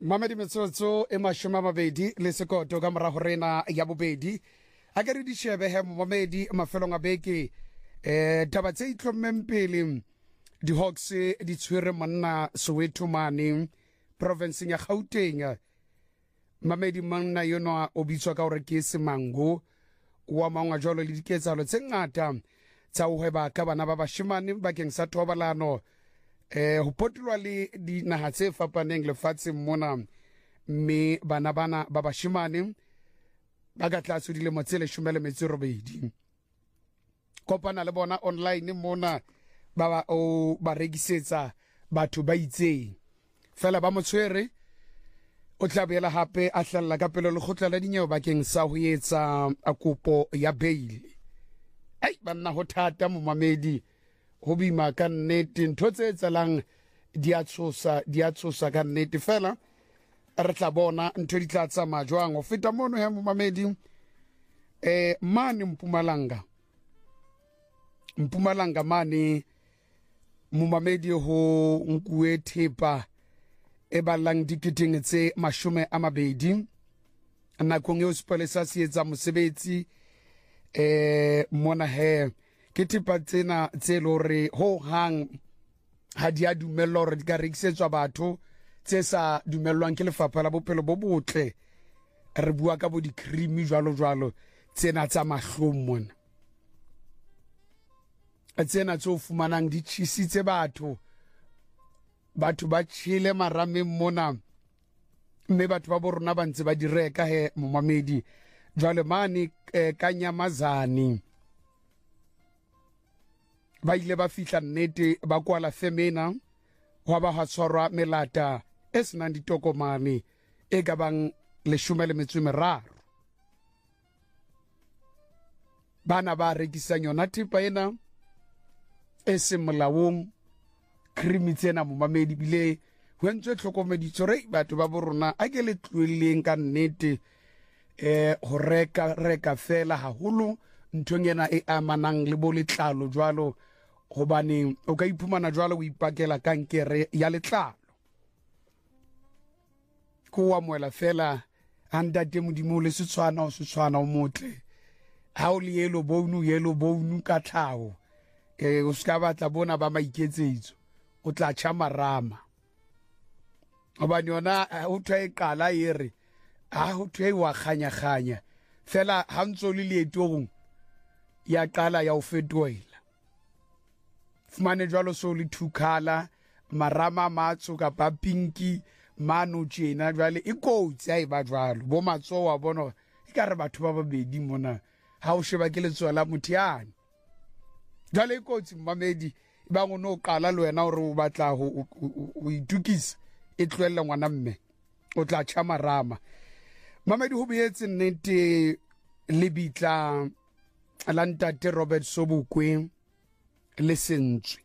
Mamedi metsotso e mashome a mabedi le sekoto ka morago rena ya bobedi a ke re di shebe he mamedi mafelong a beke taba tse itlhommeng pele di Hawks di tshwere monna Soweto mane province ya Gauteng. Mamedi manna yono o bitswa ka hore ke Semango wa mangwa jalo le diketsalo tse ngata tsa ho hweba ka bana ba bashimane bakeng sa thobalano ho potolwa le dinaha tse fapaneng lefatsheng mona mme bana ba bashimane ba ka tlase dilemo tse 18 kopana le bona online mona ba rekisetsa batho ba itseng fela ba motshwere o tla bela hape a hlalla ka pelo le khotla la dinyewe bakeng sa ho etsa kopo ya bail. Banna ho thata mo mamedi ho bima ka nnete ntho tse tsalang di a tshosa ka nnete fela re tla bona ntho di tla tsamaya jwang ho feta mono he mo mamedi mane Mpumalanga mane mo mamedi ho nkuwe thepa e balang diketing tse 20 nakong eo sepolesa se etsa mosebetsi mona he ke thepa tsena tse lore ho hang ha di a dumellwa hore di ka rekisetswa batho tse sa dumellwang ke lefapha la bophelo bo botle re bua ka bo di-cream jwalo tsena tsa mahlong mona tsena tse o fumanang di tjhisitse batho ba tshile marameng mona mme batho ba borona ba ntse ba di reka he momamedi jwale mane ka Nyamazane ba ile ba fihla nnete ba kwala femena wa ba ha tshwarwa melata e senang ditokomane e ka bang 13 bana ba rekisa yona thipa ena e se molaong cream tsena mo mamedi bile ho ntse tlhokomediso re batho ba borona a ke le tlweleng ka nnete ho reka fela haholo nthong ena e amanang le bo letlalo jwalo hobane o ka iphumana jwalo o ipakela kankere ya letlalo ko wa moela fela andate modimo le setswana o motle ha o le yellow bone ka tlhaho o ska batla bona ba maiketsetso o tla tjha marama hobane yona o thwe qala ere ho thwe wa khanya fela ha ntso le leetong ya qala ya o fetoela fumane jwalo so le two color marama matso ka pa pinki mano tjena jwale e kotsi ha e ba jwalo bo matso wa bona e ka re batho ba babedi mona ha o sheba ke letsoa la mothiane jwale e kotsi mamedi ba go no qala le wena hore o batla ho itukisa e tlwella ngwana mme o tla tjha marama mamedi ho boetse nnete le bitla la ntate Robert Sobukwe le sentswe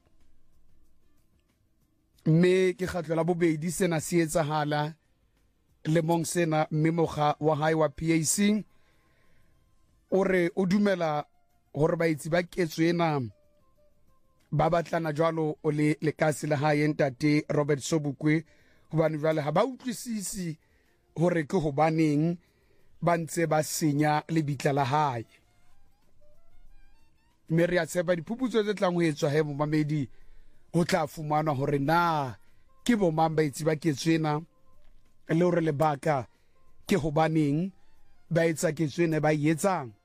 mme ke kgatlo la bobedi sena se etsahala le mong sena mme moga wa hae wa PAC ore o dumela hore baitsi ba ketso ena ba batlana jwalo o le lekase la hae ntate Robert Sobukwe hobane jwale ha ba utlwisisi hore ke hobaneng ba ntse ba senya lebitla la hae mme re a tshepa diphuputso tse tlang ho etswa he momamedi ho tla fumanwa hore na ke bo mang baitsi ba ketso ena le hore lebaka ke hobaneng ba etsa ketso ena ba etsang